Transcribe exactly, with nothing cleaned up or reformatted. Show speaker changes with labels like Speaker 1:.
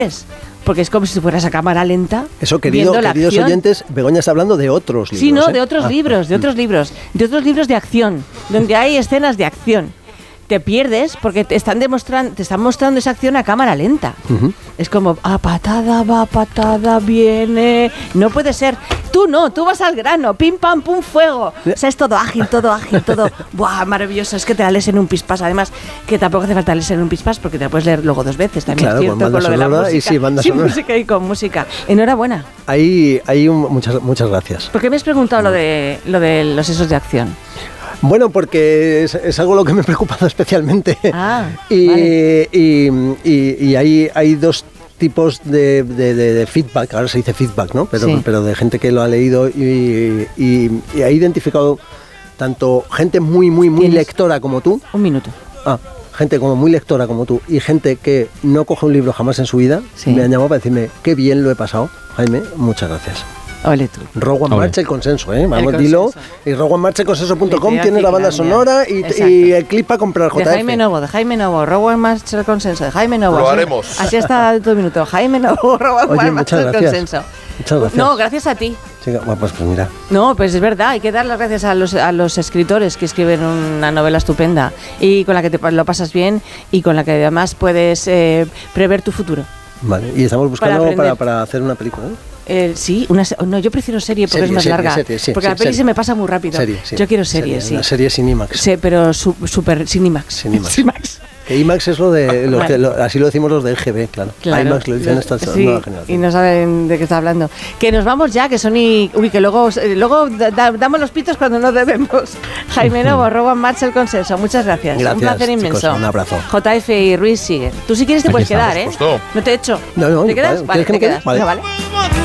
Speaker 1: porque es como si fueras a cámara lenta.
Speaker 2: Eso, querido, queridos oyentes, Begoña está hablando de otros libros.
Speaker 1: Sí, no,
Speaker 2: ¿eh?
Speaker 1: de otros
Speaker 2: ah.
Speaker 1: libros, de otros libros, de otros libros de acción, donde hay escenas de acción. Te pierdes porque te están demostrando, te están mostrando esa acción a cámara lenta. Uh-huh. Es como, a patada va, patada viene. No puede ser. Tú no, tú vas al grano, pim pam pum fuego. O sea, es todo ágil, todo ágil, todo. Buah, maravilloso. Es que te la lees en un pispás. Además, que tampoco hace falta leer en un pispás porque te la puedes leer luego dos veces. También
Speaker 2: claro,
Speaker 1: es cierto,
Speaker 2: con,
Speaker 1: con lo de la música.
Speaker 2: Y sí, banda
Speaker 1: Sin
Speaker 2: sonora.
Speaker 1: música y con música. Enhorabuena.
Speaker 2: Ahí, ahí un, muchas, muchas gracias.
Speaker 1: ¿Por qué me has preguntado lo de, lo de los esos de acción?
Speaker 2: Bueno, porque es, es algo lo que me ha preocupado especialmente.
Speaker 1: Ah,
Speaker 2: y,
Speaker 1: vale.
Speaker 2: y, y, y hay, hay dos tipos de, de, de, de feedback, ahora se dice feedback, ¿no? Pero,
Speaker 1: sí.
Speaker 2: pero de gente que lo ha leído y, y, y ha identificado tanto gente muy, muy, muy lectora como tú.
Speaker 1: Un minuto.
Speaker 2: Ah, gente como muy lectora como tú y gente que no coge un libro jamás en su vida.
Speaker 1: Sí.
Speaker 2: Me han llamado para decirme qué bien lo he pasado. Jaime, muchas gracias.
Speaker 1: Ole tú.
Speaker 2: Rogo en marcha el consenso, ¿eh? Vamos, dilo. Y rogo en marcha el consenso punto com tiene la banda sonora y, y el clip para comprar J F.
Speaker 1: De Jaime Novo, de Jaime Novo, rogo en marcha el consenso, de Jaime Novo.
Speaker 3: Lo
Speaker 1: así,
Speaker 3: haremos.
Speaker 1: Así está todo el minuto. Jaime Novo, rogo en
Speaker 2: Oye,
Speaker 1: marcha el consenso.
Speaker 2: Muchas gracias.
Speaker 1: No, gracias a ti.
Speaker 2: Sí, bueno, pues, pues mira.
Speaker 1: No, pues es verdad, hay que dar las gracias a los, a los escritores que escriben una novela estupenda y con la que te lo pasas bien y con la que además puedes eh, prever tu futuro.
Speaker 2: Vale, y estamos buscando para, para, para hacer una película, ¿eh?
Speaker 1: Eh, sí, una, no, yo prefiero serie porque serie, es más
Speaker 2: serie,
Speaker 1: larga.
Speaker 2: Serie, sí,
Speaker 1: porque
Speaker 2: sí,
Speaker 1: la peli
Speaker 2: serie.
Speaker 1: se me pasa muy rápido.
Speaker 2: Serie, sí.
Speaker 1: Yo quiero serie,
Speaker 2: serie
Speaker 1: sí.
Speaker 2: Una serie sin IMAX.
Speaker 1: Sí, pero su, super sin IMAX.
Speaker 2: Sin IMAX.
Speaker 1: Sin IMAX.
Speaker 2: Que IMAX es lo de. Los
Speaker 1: Vale.
Speaker 2: que, lo, así lo decimos los de L G B, claro.
Speaker 1: Claro.
Speaker 2: IMAX lo dicen esta
Speaker 1: sí,
Speaker 2: nueva generación.
Speaker 1: Y no saben de qué está hablando. Que nos vamos ya, que son y. Uy, que luego, luego da, damos los pitos cuando no debemos. Jaime Novo, robo en marcha el consenso. Muchas gracias.
Speaker 2: Gracias,
Speaker 1: un placer inmenso.
Speaker 2: chicos, un abrazo.
Speaker 1: J F y Ruiz sigue. Tú si quieres te
Speaker 3: Aquí
Speaker 1: puedes
Speaker 3: estamos,
Speaker 1: quedar, ¿eh?
Speaker 3: justo.
Speaker 1: No te he hecho.
Speaker 2: No, no,
Speaker 1: ¿Te quedas?
Speaker 2: vale,
Speaker 1: Vale,
Speaker 2: ¿quieres que
Speaker 1: te
Speaker 2: me quede?
Speaker 1: quedas.
Speaker 2: Vale.
Speaker 1: Venga, vale.